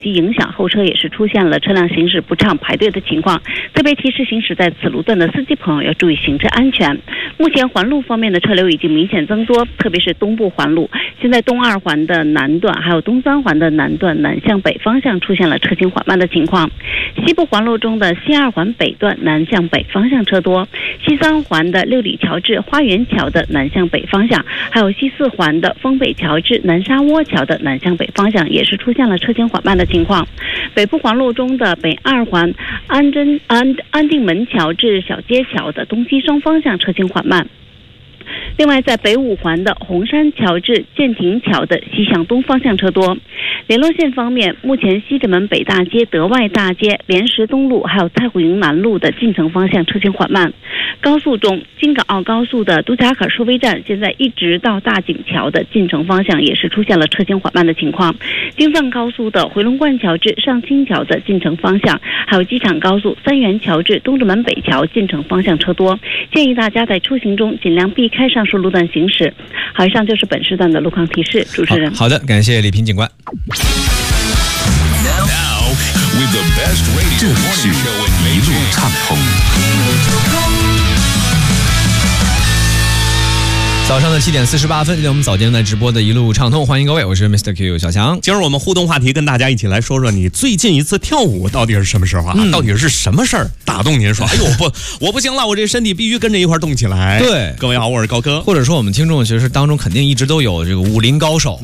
及影响，后车也是出现了车辆行驶不畅排队的情况，特别提示行驶在此路段的司机朋友要注意行车安全。目前环路方面的车流已经明显增多，特别是东部环路，现在东2环的南段还有东3环的南段南向北方向出现了车行缓慢的情况。西部环路中的西2环北段南向北方向车多，西3环的六里桥至花园桥的南向北方向，还有西4环的丰北桥至南沙窝桥的南向北方向也是出现了车行缓慢的情况。北部环路中的北2环安定门桥至小街桥的东西双方向车行缓慢。另外，在北5环的红山桥至建亭桥的西向东方向车多。联络线方面，目前西直门北大街、德外大街、莲石东路还有蔡虎营南路的进城方向车行缓慢。高速中，京港澳高速的杜家坎收费站现在一直到大井桥的进城方向也是出现了车行缓慢的情况。京藏高速的回龙观桥至上清桥的进城方向，还有机场高速三元桥至东直门北桥进城方向车多，建议大家在出行中尽量避开上述路段行驶。好，以上就是本时段的路况提示。主持人， 好的，感谢李平警官。 这里是一路畅通。 早上的7点48分，我们早间在直播的一路畅通，欢迎各位，我是 Mr. Q 小强。 今儿我们互动话题跟大家一起来说说，你最近一次跳舞到底是什么时候啊？到底是什么事儿打动您说，哎呦我不行了，我这身体必须跟着一块动起来。 对， 各位好，我是高科。 或者说我们听众其实当中肯定一直都有这个武林高手。